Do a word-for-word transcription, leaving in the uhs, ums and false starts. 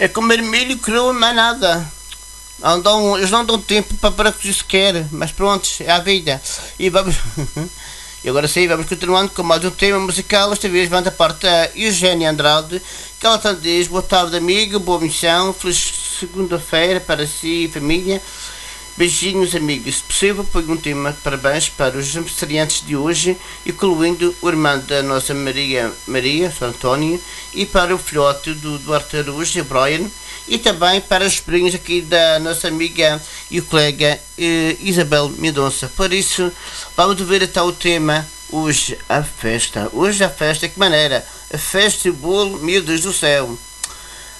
É comer milho cru, mais nada. Não dão, eles não dão tempo para, para que isso quer, mas pronto, é a vida. E vamos. E agora sim, vamos continuando com mais um tema musical. Esta vez vem da parte da Eugénia Andrade, que ela tanto diz: boa tarde, amigo, boa missão, feliz segunda-feira para si e família. Beijinhos, amigos. Se possível, ponho um tema de parabéns para os aniversariantes de hoje, incluindo o irmão da nossa Maria, Maria, São António, e para o filhote do Duarte Araújo, Brian, e também para as sobrinhas aqui da nossa amiga e o colega eh, Isabel Mendonça. Por isso, vamos ver até o tema hoje, a festa. Hoje a festa, que maneira? A festa e o bolo, meu Deus do céu.